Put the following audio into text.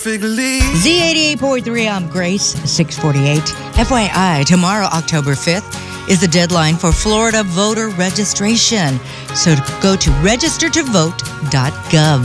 Z88.3, I'm Grace, 648. FYI, tomorrow, October 5th, is the deadline for Florida voter registration. So go to registertovote.gov.